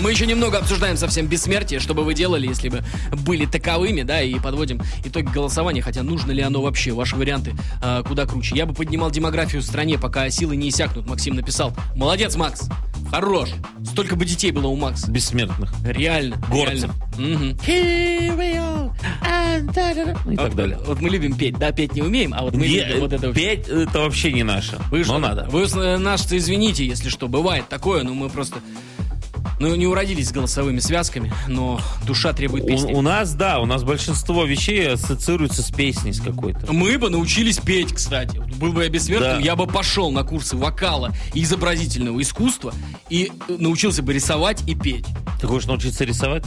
Мы еще немного обсуждаем совсем бессмертие, что бы вы делали, если бы были таковыми, да, и подводим итоги голосования, хотя нужно ли оно вообще, ваши варианты куда круче. Я бы поднимал демографию в стране, пока силы не иссякнут, Максим написал. Молодец, Макс, хорош. Столько бы детей было у Макса. Бессмертных. Реально. Горцев. Реально. И так далее. Вот мы любим петь, да, петь не умеем, а вот мы любим вот это. Петь это вообще не наше, но надо. Вы нас-то извините, если что, бывает такое, но мы просто... не уродились с голосовыми связками, но душа требует песни. У нас большинство вещей ассоциируется с песней с какой-то. Мы бы научились петь, кстати. Был бы я бессмертным, я бы пошел на курсы вокала и изобразительного искусства и научился бы рисовать и петь. Ты хочешь научиться рисовать?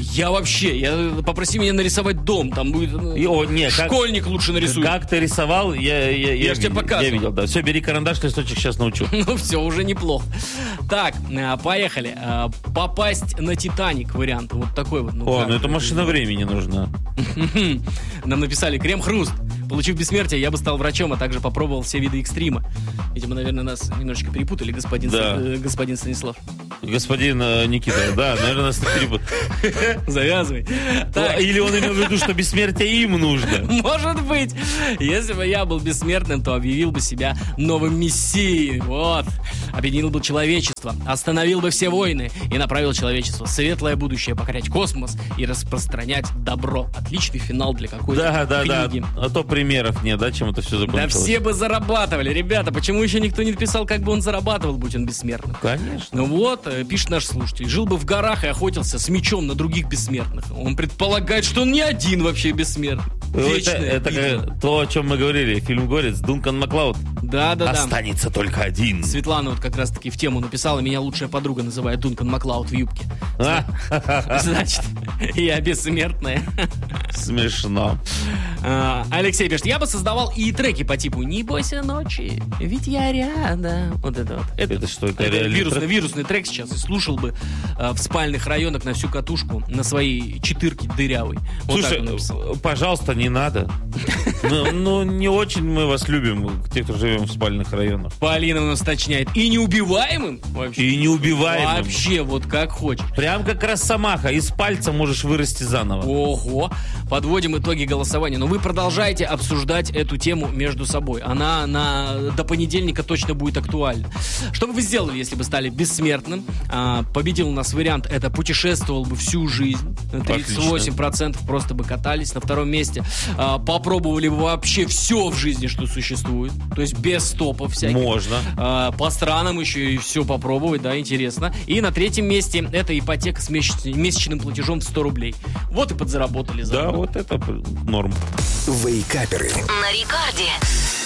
Попроси меня нарисовать дом, там будет... школьник лучше нарисует. Как ты рисовал, я же тебе показывал. Я видел, да. Все, бери карандаш, листочек, сейчас научу. Ну все, уже неплохо. Так, поехали. Попасть на Титаник вариант. Вот такой вот. Это машина времени нужна. Нам написали крем-хруст. Получив бессмертие, я бы стал врачом, а также попробовал все виды экстрима. Видимо, наверное, нас немножечко перепутали, господин Станислав. Господин Никита, да, наверное, нас перепутали. Завязывай. Или он имел в виду, что бессмертие им нужно. Может быть. Если бы я был бессмертным, то объявил бы себя новым мессией. Вот. Объединил бы человечество, остановил бы все войны и направил человечество в светлое будущее, покорять космос и распространять добро. Отличный финал для какой-то книги. Да. А то примеров нет, да, чем это все закончилось. Да все бы зарабатывали. Ребята, почему еще никто не написал, как бы он зарабатывал, будь он бессмертным? Конечно. Ну вот, пишет наш слушатель. Жил бы в горах и охотился с мечом на других бессмертных. Он предполагает, что он не один вообще бессмертный. Это то, о чем мы говорили. Фильм «Горец», Дункан Маклауд. Да. Останется только один. Светлана вот как раз-таки в тему написала. Меня лучшая подруга называет Дункан Маклауд в юбке. Значит, я бессмертная. Смешно. Алексей пишет, я бы создавал и треки по типу «Не бойся ночи, ведь я рядом». Вот это вот. Это что? Это вирусный трек сейчас. И слушал бы в спальных районах на всю катушку на своей четырке дырявой. Слушай, пожалуйста, не надо. Не очень мы вас любим, те, кто живем в спальных районах. Полина у нас уточняет. И неубиваемым? Вообще. И неубиваемым. Вообще, вот как хочешь. Прям как росомаха. Из пальца можешь вырасти заново. Ого. Подводим итоги голосования. Но вы продолжаете обсуждать эту тему между собой. Она до понедельника точно будет актуальна. Что бы вы сделали, если бы стали бессмертным? Победил у нас вариант, это путешествовал бы всю жизнь. 38% просто бы катались. На втором месте попробовали бы вообще все в жизни, что существует. То есть без стопов всяких. Можно. По странам еще и все попробовать, да, интересно. И на третьем месте это ипотека с месячным платежом в 100 рублей. Вот и подзаработали. Да, вот это норм. Вейкаперы. На рекорде.